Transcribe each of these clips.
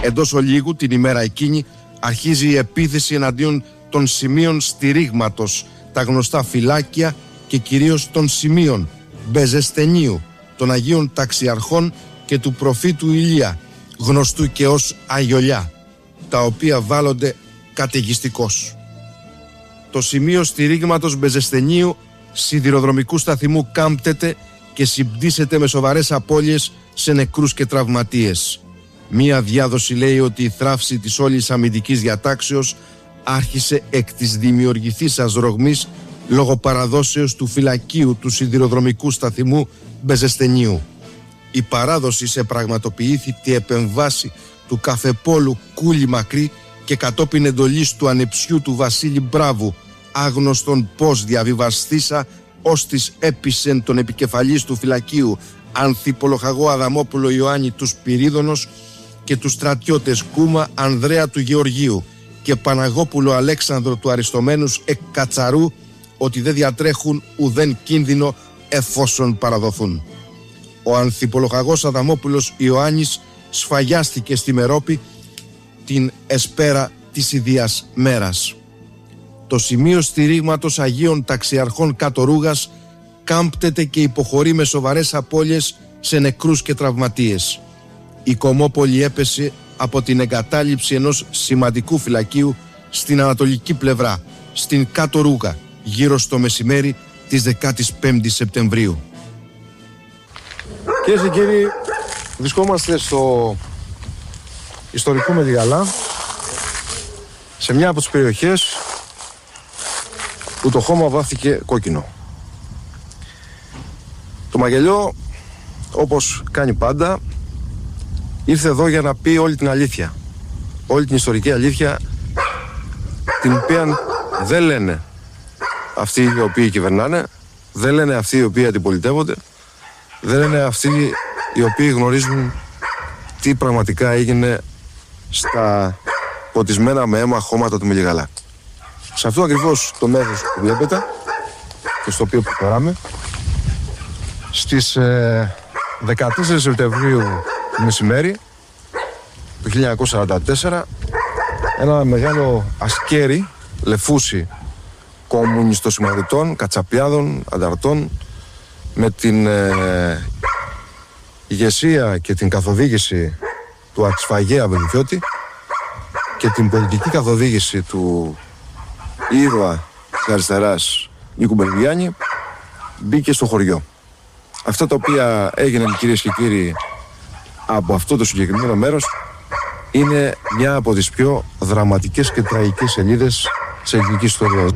Εντός ολίγου την ημέρα εκείνη αρχίζει η επίθεση εναντίον των σημείων στηρίγματος, τα γνωστά φυλάκια και κυρίως των σημείων Μπεζεσθενίου, των Αγίων Ταξιαρχών και του προφήτου Ηλία, γνωστού και ως Αγιολιά, τα οποία βάλλονται καταιγιστικώς. Το σημείο στηρίγματος Μπεζεσθενίου σιδηροδρομικού σταθμού κάμπτεται και συμπτύσσεται με σοβαρές απώλειες σε νεκρούς και τραυματίες. Μία διάδοση λέει ότι η θράψη της όλης αμυντικής διατάξεως άρχισε εκ της δημιουργηθήσας ρογμής λόγω παραδόσεως του φυλακίου του σιδηροδρομικού σταθμού Μπεζεσθενίου. Η παράδοση σε πραγματοποιήθη επεμβάση του καφεπόλου Κούλη Μακρύ και κατόπιν εντολής του ανεψιού του Βασίλη Μπράβου, άγνωστον πως διαβιβαστήσα ως της έπισεν τον επικεφαλής του φυλακίου Ανθιπολοχαγό Αδαμόπουλο Ιωάννη του Σπυρίδωνος και τους στρατιώτες Κούμα Ανδρέα του Γεωργίου και Παναγόπουλο Αλέξανδρο του Αριστομένους εκ Κατσαρού ότι δεν διατρέχουν ουδέν κίνδυνο εφόσον παραδοθούν. Ο Ανθιπολοχαγός Αδαμόπουλος Ιωάννης σφαγιάστηκε στη Μερόπη την εσπέρα της ιδίας μέρας. Το σημείο στηρίγματος Αγίων Ταξιαρχών κάτω Ρούγας κάμπτεται και υποχωρεί με σοβαρές απώλειες σε νεκρούς και τραυματίες. Η Κομμόπολη έπεσε από την εγκατάλειψη ενός σημαντικού φυλακίου στην ανατολική πλευρά, στην κάτω Ρούγα, γύρω στο μεσημέρι της 15ης Σεπτεμβρίου. Κυρίες και κύριοι, βρισκόμαστε στο ιστορικό Μελιγαλά, σε μια από τις περιοχές που το χώμα βάφτηκε κόκκινο. Το Μαγελιό, όπως κάνει πάντα, ήρθε εδώ για να πει όλη την αλήθεια. Όλη την ιστορική αλήθεια, την οποία δεν λένε αυτοί οι οποίοι κυβερνάνε, δεν λένε αυτοί οι οποίοι αντιπολιτεύονται, δεν λένε αυτοί οι οποίοι γνωρίζουν τι πραγματικά έγινε στα ποτισμένα με αίμα χώματα του Μελιγαλά. Σε αυτό ακριβώς το μέθος που βλέπετε και στο οποίο προχωράμε, στις 14 Σεπτεμβρίου μεσημέρι του 1944, ένα μεγάλο ασκέρι, λεφούσι κομμουνιστοσημαδιτών, κατσαπιάδων, ανταρτών, με την ηγεσία και την καθοδήγηση του Αξφαγέα Βελουχιώτη και την πολιτική καθοδήγηση του ήρωα της αριστεράς Νίκου Μπελβιάννη, μπήκε στο χωριό. Αυτά τα οποία έγιναν, κυρίες και κύριοι, από αυτό το συγκεκριμένο μέρος είναι μια από τις πιο δραματικές και τραγικές σελίδες της ελληνικής ιστορίας.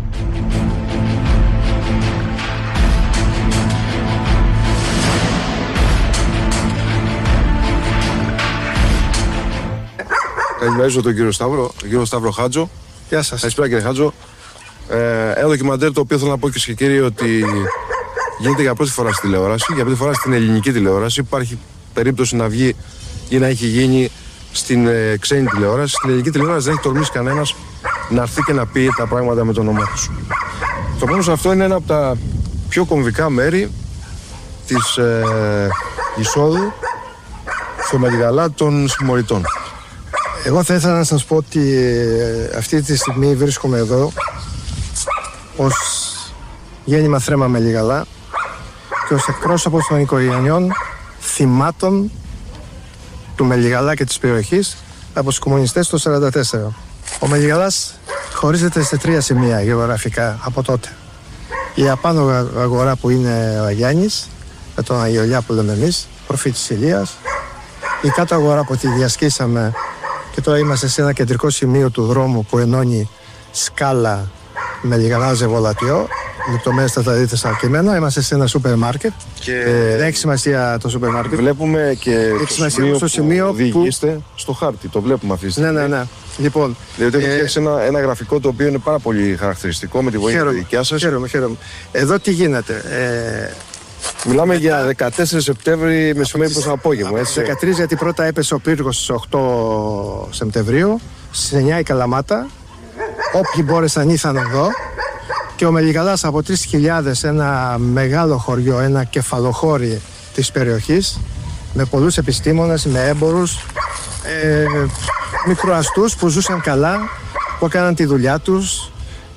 Καλημερίζω τον κύριο Σταύρο, τον κύριο Σταύρο Χάτζο. Γεια σας. Καλησπέρα κύριε Χάτζο. Ένα ντοκιμαντέρ το οποίο θέλω να πω και κύριοι ότι γίνεται για πρώτη φορά στη τηλεόραση, για πρώτη φορά στην ελληνική τηλεόραση. Υπάρχει περίπτωση να βγει ή να έχει γίνει στην ξένη τηλεόραση. Στην ελληνική τηλεόραση δεν έχει τολμήσει κανένας να έρθει και να πει τα πράγματα με το όνομά του. Το μόνο σε αυτό είναι ένα από τα πιο κομβικά μέρη της εισόδου στο Μελιγαλά των συμμοριτών. Εγώ θα ήθελα να σας πω ότι αυτή τη στιγμή βρίσκομαι εδώ ως γέννημα Θρέμα Μελιγαλά και ως εκπρόσωπος των οικογενειών θυμάτων του Μελιγαλά και της περιοχής από τους κομμουνιστές το 1944. Ο Μελιγαλάς χωρίζεται σε 3 σημεία γεωγραφικά από τότε. Η απάνω αγορά που είναι ο Αγιάννης, με τον Αγιολιά που λέμε εμείς, προφήτης Ηλίας. Η κάτω αγορά που τη διασκήσαμε και τώρα είμαστε σε ένα κεντρικό σημείο του δρόμου που ενώνει Σκάλα με Μελιγαλά Ζεβολατιό. Λεπτομέρειες θα τα δείτε στα κείμενα. Είμαστε σε ένα σούπερ μάρκετ. Δεν έχει σημασία το σούπερ μάρκετ. Βλέπουμε και το σημείο που οδηγείστε στο χάρτη. Το βλέπουμε αυτή τη στιγμή. Ναι. Λοιπόν, διότι έχει φτιάξει ένα γραφικό το οποίο είναι πάρα πολύ χαρακτηριστικό με τη βοήθεια τη δικιά σας. Χαίρομαι. Εδώ τι γίνεται. Μιλάμε για 14 Σεπτέμβρη μεσημέρι προς το απόγευμα. 13 γιατί πρώτα έπεσε ο πύργος στις 8 Σεπτεμβρίου, στις 9 η Καλαμάτα. Όποιοι μπόρεσαν ήρθαν εδώ. Και ο Μελιγαλάς από 3.000, ένα μεγάλο χωριό, ένα κεφαλοχώρι της περιοχής, με πολλούς επιστήμονες, με έμπορους, μικροαστούς που ζούσαν καλά, που έκαναν τη δουλειά τους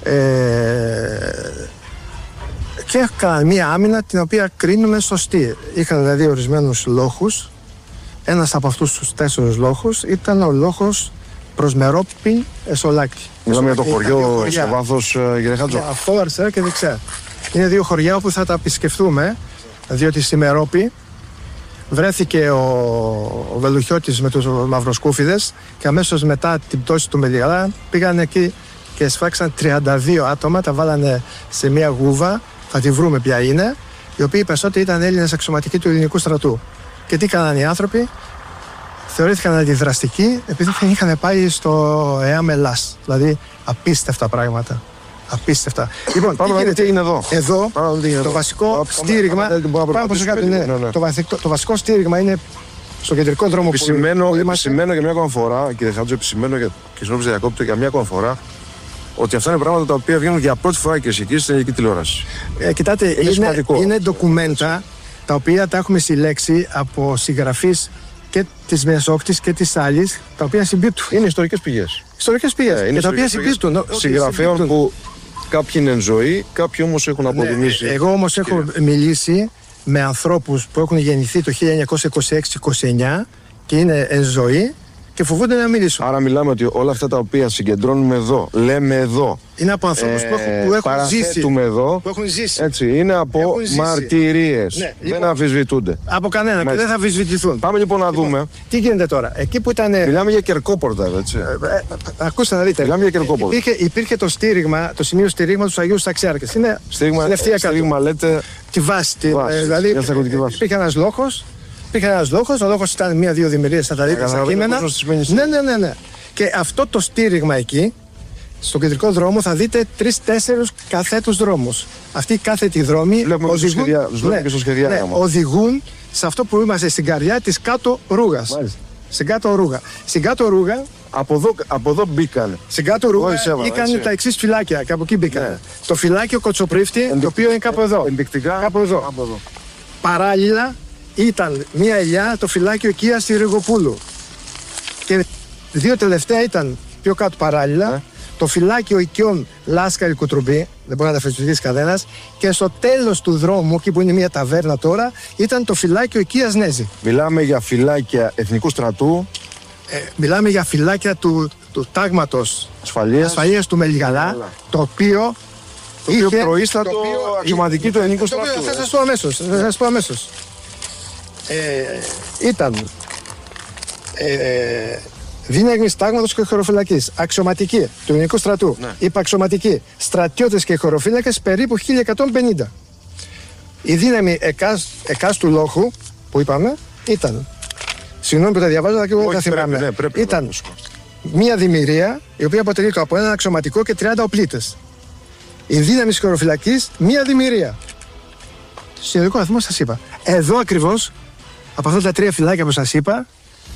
και έκαναν μία άμυνα την οποία κρίνουμε σωστή. Είχαν δηλαδή ορισμένους λόχους. Ένας από αυτούς τους 4 λόχους ήταν ο λόχος προς Μερόπη Εσολάκη. Μιλάμε για το χωριό στο βάθος, κύριε Χάτζο. Αυτό αριστερά και δεξιά. Είναι 2 χωριά όπου θα τα επισκεφτούμε, διότι στη Μερόπη βρέθηκε ο Βελουχιώτης με τους Μαυροσκούφιδες και αμέσως μετά την πτώση του Μελιγαλά πήγαν εκεί και σφάξαν 32 άτομα, τα βάλανε σε μια γούβα, θα τη βρούμε ποια είναι, οι οποίοι περισσότεροι ήταν Έλληνες αξιωματικοί του ελληνικού στρατού. Και τι κάνανε οι άνθρωποι? Θεωρήθηκαν αντιδραστικοί επειδή δεν είχαν πάει στο ΕΑΜ Ελλάς. Δηλαδή απίστευτα πράγματα. Απίστευτα. Λοιπόν, τι έγινε εδώ. Εδώ το βασικό στήριγμα. Πάμε προς κάτω. Το βασικό στήριγμα είναι στο κεντρικό δρόμο που επισημαίνω για μια ακόμα φορά, κύριε Χάτζο, επισημαίνω και συγγνώμη διακόπτω για μια ακόμα φορά, ότι αυτά είναι πράγματα τα οποία βγαίνουν για πρώτη φορά και εκεί στην ελληνική τηλεόραση. Κοιτάτε, είναι ντοκουμέντα τα οποία τα έχουμε συλλέξει από συγγραφείς και της Μεσόκτης και της Άλλης, τα οποία συμπίπτουν. Είναι ιστορικές πηγές. Ιστορικές πηγές. Και τα οποία συμπίπτουν. Συγγραφέων που κάποιοι είναι εν ζωή, κάποιοι όμως έχουν αποδημήσει. Εγώ όμως έχω μιλήσει με ανθρώπους που έχουν γεννηθεί το 1926-29 και είναι εν ζωή και φοβούνται να μιλήσουν. Άρα μιλάμε ότι όλα αυτά τα οποία συγκεντρώνουμε εδώ, λέμε εδώ, είναι από ανθρώπους που έχουν ζήσει. Εδώ, που έχουν ζήσει. Έτσι, είναι από μαρτυρίες. Ναι, λοιπόν, δεν αμφισβητούνται. Από κανένα και δεν θα αμφισβητηθούν. Πάμε λοιπόν να δούμε. Τι γίνεται τώρα. Εκεί που ήταν. Μιλάμε για κερκόπορτα, έτσι. Ακούστε να δείτε. Μιλάμε για κερκόπορτα. Υπήρχε το στήριγμα, το σημείο στηρίγματος του Αγίου Σταξιάρχες. Είναι στήριγμα, λέτε. Τη βάση. Δηλαδή υπήρχε ένας λόχος. Ο λόχος ήταν 1-2 δημιουργίες, θα τα δείτε στα κείμενα. Ναι. Και αυτό το στήριγμα εκεί, στο κεντρικό δρόμο, θα δείτε 3-4 καθέτους δρόμους. Αυτοί οι κάθετοι δρόμοι οδηγούν σε αυτό που είμαστε στην καρδιά της κάτω Ρούγας. Στην κάτω Ρούγα. Από εδώ μπήκαν. Στην κάτω Ρούγα είχαν τα εξής φυλάκια και από εκεί μπήκαν. Ναι. Το φυλάκιο Κοτσοπρίφτη, το οποίο είναι κάπου εδώ. Κάπου εδώ. Παράλληλα ήταν μία ελιά το φυλάκιο Οικία στη Ριγοπούλου. Και 2 τελευταία ήταν πιο κάτω παράλληλα. Το φυλάκιο Οικειών Λάσκαρη Κουτρουμπή, δεν μπορεί να τα αφισβητήσει κανένας. Και στο τέλος του δρόμου, εκεί που είναι μια ταβέρνα τώρα, ήταν το φυλάκιο Οικίας Νέζη. Μιλάμε για φυλάκια εθνικού στρατού. Μιλάμε για φυλάκια του τάγματος ασφαλείας του Μελιγαλά, το οποίο προείστατο αξιωματική του ελληνικού στρατού. Θα σας πω αμέσως. Ήταν δύναμη τάγματος και χωροφυλακής, αξιωματική του ελληνικού στρατού, υπαξιωματική, στρατιώτες και χωροφύλακες περίπου 1150. Η δύναμη εκάστου λόχου που είπαμε ήταν, συγγνώμη που τα διαβάζω, αλλά και εγώ δεν τα θυμάμαι, ήταν μία δημιουργία η οποία αποτελείται από έναν αξιωματικό και 30 οπλίτες. Η δύναμη της χωροφυλακής μία δημιουργία. Συνολικό αριθμό σας είπα. Εδώ ακριβώς, από αυτά τα 3 φυλάκια που σας είπα,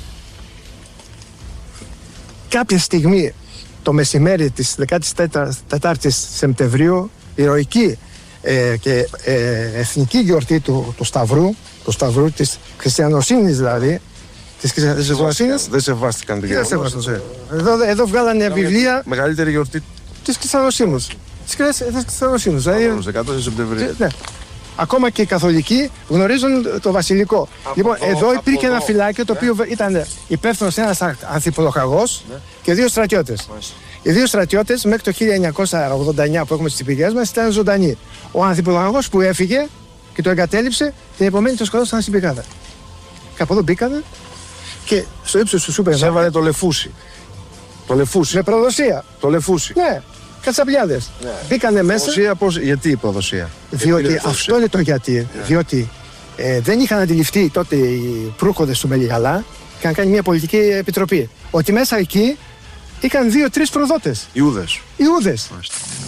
κάποια στιγμή το μεσημέρι της 14ης Σεπτεμβρίου, ηρωική και εθνική γιορτή του Σταυρού, της χριστιανοσύνης δηλαδή, της χριστιανοσύνης. Δεν σεβάστηκαν την γιορτή. Εδώ βγάλανε βιβλία. Μεγαλύτερη γιορτή της χριστιανοσύνης. Της χριστιανοσύνης. Δηλαδή, 14 Σεπτεμβρίου. Ναι. Ακόμα και οι καθολικοί γνωρίζουν το βασιλικό. Λοιπόν, εδώ υπήρχε ένα φυλάκιο το οποίο ήταν υπεύθυνος ένας ανθιπολοχαγός και 2 στρατιώτες. Οι 2 στρατιώτες μέχρι το 1989 που έχουμε στις πηγές μας ήταν ζωντανοί. Ο ανθιπολοχαγός που έφυγε και το εγκατέλειψε, την επομένη το σκοτώσαν στην πηγάδα. Και από εδώ μπήκανε και στο ύψος του σούπερ. Έβαλε το λεφούσι. Με προδοσία. Το λεφούσι. Ναι. Κατσαπλιάδες. Ναι. Μπήκανε μέσα. Γιατί η προδοσία? Διότι αυτό είναι το γιατί. Διότι δεν είχαν αντιληφθεί τότε οι προύχοντες του Μελιγαλά, είχαν κάνει μια πολιτική επιτροπή, ότι μέσα εκεί είχαν 2-3 προδότες. Ιούδες.